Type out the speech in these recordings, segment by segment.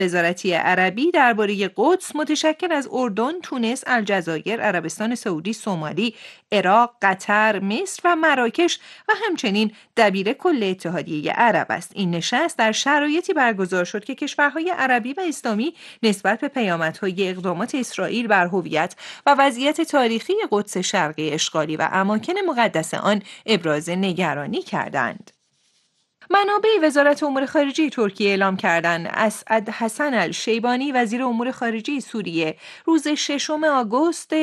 وزارتی عربی درباره قدس متشکل از اردن، تونس، الجزایر، عربستان سعودی، سومالی، عراق، قطر، مصر و مراکش و همچنین دبیر کل اتحادیه عرب است. این نشست در شرایطی برگزار شد که کشورهای عربی و اسلامی نسبت به پیامدهای اقدامات اسرائیل بر هویت و وضعیت تاریخی قدس شرقی اشغالی و اماکن مقدس آن ابراز نگرانی کردند. منابع وزارت امور خارجه ترکیه اعلام کردند اسعد حسن الشیبانی وزیر امور خارجه سوریه روز 6 آگوست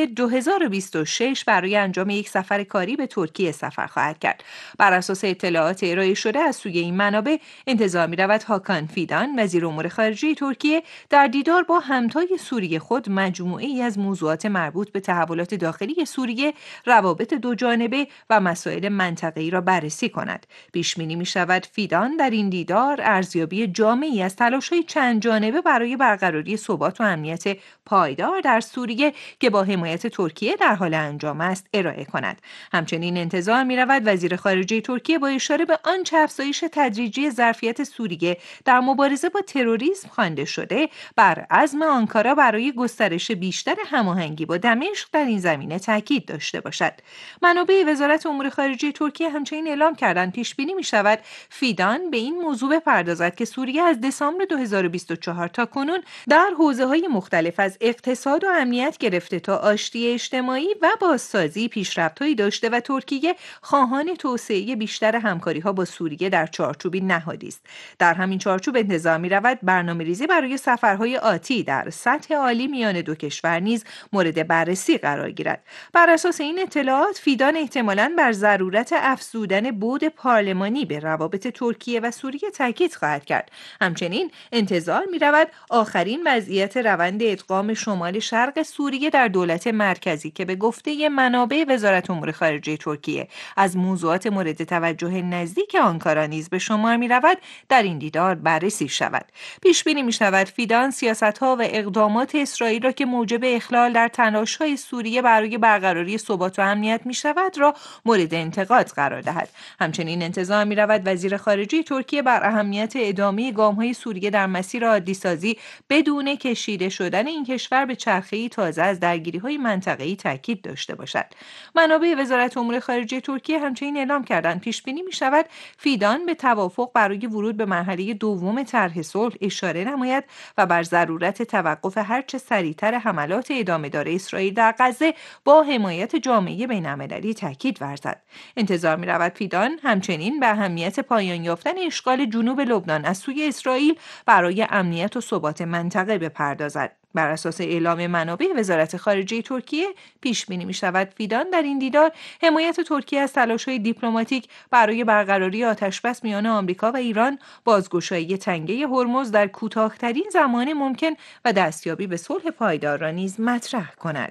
2026 برای انجام یک سفر کاری به ترکیه سفر خواهد کرد. بر اساس اطلاعات ارائه شده از سوی این منابع انتظار می‌رود هاکان فیدان وزیر امور خارجه ترکیه در دیدار با همتای سوریه خود مجموعه‌ای از موضوعات مربوط به تحولات داخلی سوریه، روابط دوجانبه و مسائل منطقه‌ای را بررسی کند. پیش بینی می‌شود فیدان در این دیدار ارزیابی جامعی از تلاش‌های چند جانبه برای برقراری ثبات و امنیت پایدار در سوریه که با حمایت ترکیه در حال انجام است ارائه کند. همچنین انتظار می‌رود وزیر خارجه ترکیه با اشاره به آنچه افزایش تدریجی ظرفیت سوریه در مبارزه با تروریسم خوانده شده بر عزم آنکارا برای گسترش بیشتر هماهنگی با دمشق در این زمینه تاکید داشته باشد. منابع وزارت امور خارجه ترکیه همچنین اعلام کردند پیش بینی می‌شود فیدان به این موضوع بپردازد که سوریه از دسامبر 2024 تا کنون در حوزه‌های مختلف از اقتصاد و امنیت گرفته تا آشتی اجتماعی و بازسازی پیشرفت‌هایی داشته و ترکیه خواهان توسعه بیشتر همکاری‌ها با سوریه در چارچوبی نهادی است. در همین چارچوب انتظار می‌رود برنامه‌ریزی برای سفرهای آتی در سطح عالی میان دو کشور نیز مورد بررسی قرار گیرد. بر اساس این اطلاعات فیدان احتمالاً بر ضرورت افزودن بعد پارلمانی به روابط ترکیه و سوریه تاکید خواهد کرد. همچنین انتظار می‌رود آخرین وضعیت روند ادغام شمال شرق سوریه در دولت مرکزی که به گفته منابع وزارت امور خارجه ترکیه از موضوعات مورد توجه نزدیک آنکارا نیز به شمار می‌رود در این دیدار بررسی شود. پیش بینی می‌شود فیدان سیاست‌ها و اقدامات اسرائیل را که موجب اخلال در تلاش‌های سوریه برای برقراری ثبات و امنیت می‌شود را مورد انتقاد قرار دهد. همچنین انتظار می‌رود وزیر خارجه ترکیه بر اهمیت ادامه گام‌های سوریه در مسیر عادی‌سازی بدون کشیده شدن این کشور به چرخه‌ای تازه از درگیری‌های منطقه‌ای تاکید داشته باشد. منابع وزارت امور خارجه ترکیه همچنین اعلام کردند پیش بینی می‌شود فیدان به توافق برای ورود به مرحله دوم طرح صلح اشاره نماید و بر ضرورت توقف هرچه سریعتر حملات ادامه‌دار اسرائیل در غزه با حمایت جامعه بین‌المللی تاکید ورزد. انتظار می‌رود فیدان همچنین به اهمیت پایان یافتن اشغال جنوب لبنان از سوی اسرائیل برای امنیت و ثبات منطقه بپردازد. بر اساس اعلام منابع وزارت خارجه ترکیه پیش بینی می‌شود فیدان در این دیدار حمایت ترکیه از تلاش‌های دیپلماتیک برای برقراری آتشبس میان آمریکا و ایران، بازگشایی تنگه هرمز در کوتاه‌ترین زمان ممکن و دستیابی به صلح پایدار را نیز مطرح کند.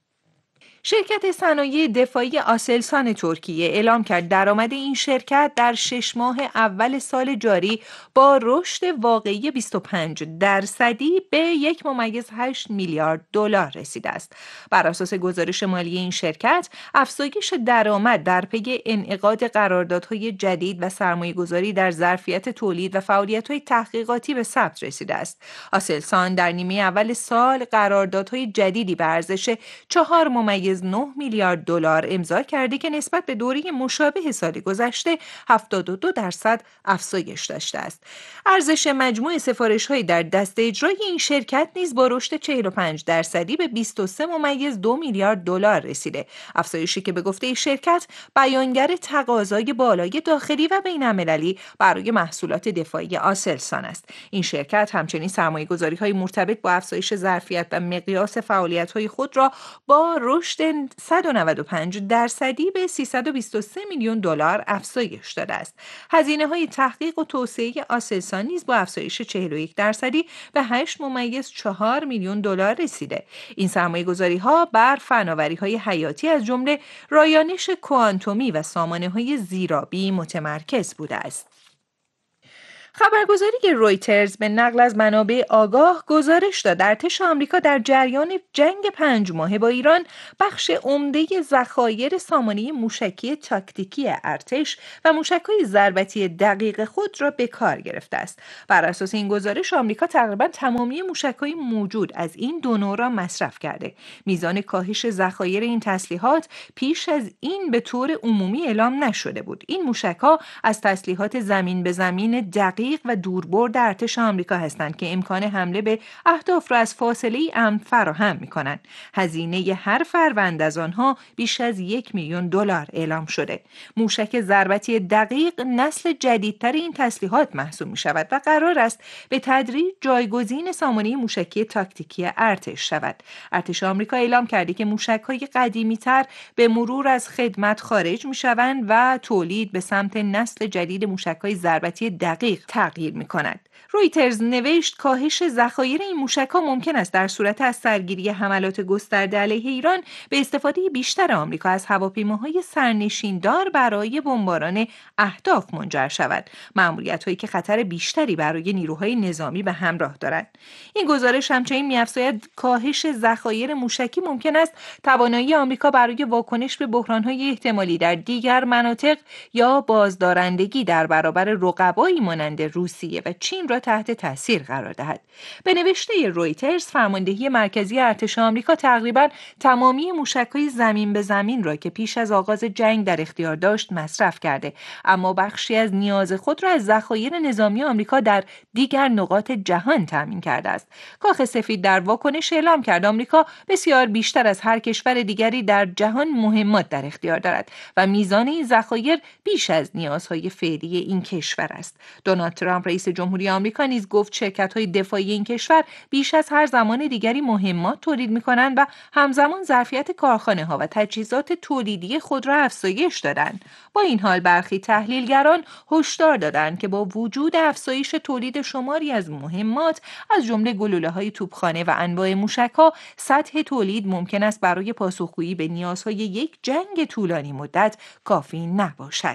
شرکت صنایع دفاعی آسلسان ترکیه اعلام کرد درآمد این شرکت در 6 ماه اول سال جاری با رشد واقعی 25% به 1.8 میلیارد دلار رسیده است. بر اساس گزارش مالی این شرکت، افزایش درآمد در پی انعقاد قراردادهای جدید و سرمایه‌گذاری در ظرفیت تولید و فعالیت‌های تحقیقاتی به ثبت رسیده است. آسلسان در نیمه اول سال قراردادهای جدیدی به ارزش 4.9 میلیارد دلار امضا کرده که نسبت به دوره مشابه سال گذشته 72% افزایش داشته است. ارزش مجموع سفارش‌های در دست اجرای این شرکت نیز با رشد 45% به 23.2 میلیارد دلار رسیده. افزایشی که به گفته شرکت بیانگر تقاضای بالای داخلی و بین‌المللی برای محصولات دفاعی آسلسان است. این شرکت همچنین سرمایه‌گذاری‌های مرتبط با افزایش ظرفیت و مقیاس فعالیت‌های خود را با رشد 195% به 323 میلیون دلار افزایش داده است. هزینه‌های تحقیق و توسعه آسلسان نیز با افزایش 41% به 8.4 میلیون دلار رسیده. این سرمایه‌گذاری‌ها بر فناوری‌های حیاتی از جمله رایانش کوانتومی و سامانه‌های زیرابی متمرکز بوده است. خبرگزاری رویترز به نقل از منابع آگاه گزارش داد ارتش آمریکا در جریان جنگ 5 ماهه با ایران بخش عمده ذخایر سامانه موشکی تاکتیکی ارتش و موشک‌های ضربتی دقیق خود را به کار گرفته است. بر اساس این گزارش آمریکا تقریبا تمامی موشک‌های موجود از این دو نوع را مصرف کرده. میزان کاهش ذخایر این تسلیحات پیش از این به طور عمومی اعلام نشده بود. این موشک‌ها از تسلیحات زمین به زمین دقیق و دوربرد ارتش آمریکا هستند که امکان حمله به اهداف را از فاصله امن فراهم می‌کنند. هزینه هر فروند از آنها بیش از $1,000,000 اعلام شده. موشک ضربتی دقیق نسل جدیدتر این تسلیحات محسوب می‌شود و قرار است به تدریج جایگزین سامانه موشکی تاکتیکی ارتش شود. ارتش آمریکا اعلام کرده که موشک‌های قدیمی‌تر به مرور از خدمت خارج می‌شوند و تولید به سمت نسل جدید موشک‌های ضربتی دقیق تغییر می‌کند. رویترز نوشت کاهش ذخایر این موشک‌ها ممکن است در صورت از سرگیری حملات گسترده علیه ایران به استفاده بیشتر آمریکا از هواپیماهای سرنشیندار برای بمباران اهداف منجر شود، مأموریت‌هایی که خطر بیشتری برای نیروهای نظامی به همراه دارند. این گزارش همچنین می‌افزاید کاهش ذخایر موشکی ممکن است توانایی آمریکا برای واکنش به بحران‌های احتمالی در دیگر مناطق یا بازدارندگی در برابر رقبایی مانند روسیه و چین را تحت تاثیر قرار دهد. به نوشته رویترز فرماندهی مرکزی ارتش آمریکا تقریباً تمامی موشک‌های زمین به زمین را که پیش از آغاز جنگ در اختیار داشت مصرف کرده، اما بخشی از نیاز خود را از ذخایر نظامی آمریکا در دیگر نقاط جهان تامین کرده است. کاخ سفید در واکنش اعلام کرد آمریکا بسیار بیشتر از هر کشور دیگری در جهان مهمات در اختیار دارد و میزان این ذخایر بیش از نیازهای فعلی این کشور است. دونالد ترامپ رئیس جمهوری آمریکا نیز گفت شرکت‌های دفاعی این کشور بیش از هر زمان دیگری مهمات تولید می‌کنند و همزمان ظرفیت کارخانه‌ها و تجهیزات تولیدی خود را افزایش دادند. با این حال برخی تحلیلگران هشدار دادند که با وجود افزایش تولید شماری از مهمات از جمله گلوله‌های توپخانه و انواع موشک‌ها، سطح تولید ممکن است برای پاسخگویی به نیازهای یک جنگ طولانی مدت کافی نباشد.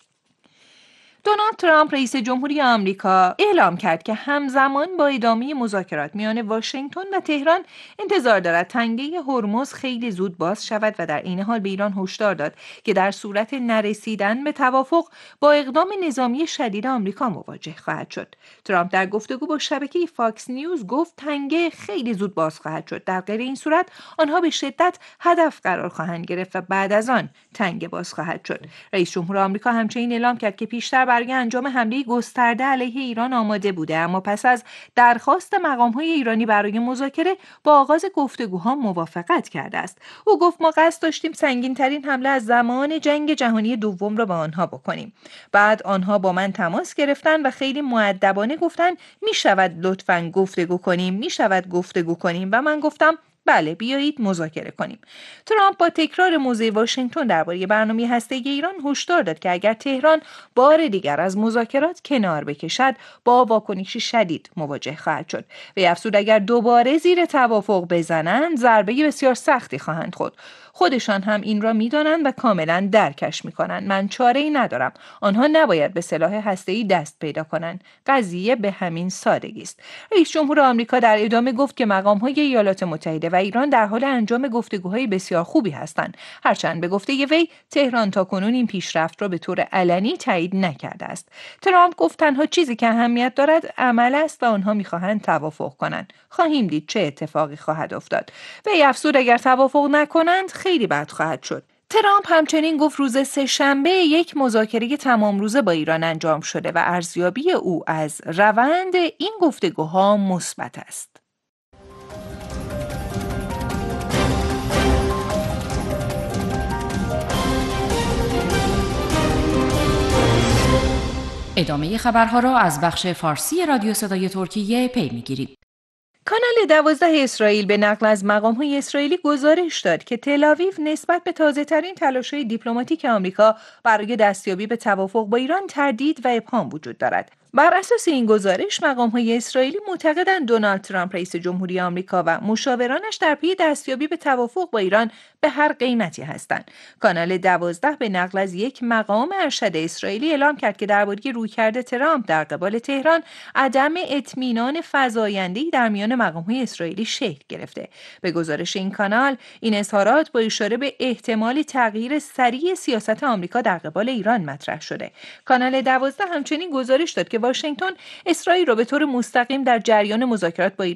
دونالد ترامپ رئیس جمهوری آمریکا اعلام کرد که همزمان با ادامه مذاکرات میان واشنگتن و تهران انتظار دارد تنگه هرمز خیلی زود باز شود و در این حال به ایران هشدار داد که در صورت نرسیدن به توافق با اقدام نظامی شدید آمریکا مواجه خواهد شد. ترامپ در گفتگو با شبکه فاکس نیوز گفت تنگه خیلی زود باز خواهد شد. در غیر این صورت آنها به شدت هدف قرار خواهند گرفت و بعد از آن تنگه باز خواهد شد. رئیس جمهور آمریکا همچنین اعلام کرد که پیشتر برای انجام حمله گسترده علیه ایران آماده بوده، اما پس از درخواست مقام‌های ایرانی برای مذاکره با آغاز گفتگوها موافقت کرده است. او گفت ما قصد داشتیم سنگین‌ترین حمله از زمان جنگ جهانی دوم را به آنها بکنیم. بعد آنها با من تماس گرفتن و خیلی مؤدبانه گفتن میشود لطفاً گفتگو کنیم و من گفتم بله بیایید مذاکره کنیم. ترامپ با تکرار موضع واشنگتن درباره برنامه هسته‌ای ایران هشدار داد که اگر تهران بار دیگر از مذاکرات کنار بکشد با واکنشی شدید مواجه خواهد شد. و افزود اگر دوباره زیر توافق بزنند ضربه بسیار سختی خواهند خورد. خودشان هم این را می‌دانند و کاملا درکش می‌کنند. من چاره‌ای ندارم. آنها نباید به سلاح هسته‌ای دست پیدا کنند. قضیه به همین سادگی است. رئیس جمهور آمریکا در ادامه گفت که مقام‌های ایالات متحده و ایران در حال انجام گفتگوهای بسیار خوبی هستند. هرچند به گفته وی تهران تاکنون این پیشرفت را به طور علنی تایید نکرده است. ترامپ گفت تنها چیزی که اهمیت دارد عمل است و آنها می‌خواهند توافق کنند. خواهیم دید چه اتفاقی خواهد افتاد. وی افزود اگر توافق نکنند خیلی بد خواهد شد. ترامپ همچنین گفت روز سه‌شنبه یک مذاکره تمام روزه با ایران انجام شده و ارزیابی او از روند این گفتگوها مثبت است. ادامه خبرها را از بخش فارسی رادیو صدای ترکیه پی می‌گیرید. کانال 12 اسرائیل به نقل از مقام‌های اسرائیلی گزارش داد که تل‌آویو نسبت به تازه‌ترین تلاش‌های دیپلماتیک آمریکا برای دستیابی به توافق با ایران تردید و ابهام وجود دارد. بر اساس این گزارش مقام‌های اسرائیلی معتقدند دونالد ترامپ رئیس جمهوری آمریکا و مشاورانش در پی دستیابی به توافق با ایران به هر قیمتی هستند. کانال 12 به نقل از یک مقام ارشد اسرائیلی اعلام کرد که درباره رویکرد ترامپ در قبال تهران عدم اطمینان فزاینده‌ای در میان مقام‌های اسرائیلی شکل گرفته. به گزارش این کانال، این اظهارات با اشاره به احتمال تغییر سریع سیاست آمریکا در قبال ایران مطرح شده. کانال 12 همچنین گزارش داد که واشنگتن اسرائیل را به طور مستقیم در جریان مذاکرات با ایران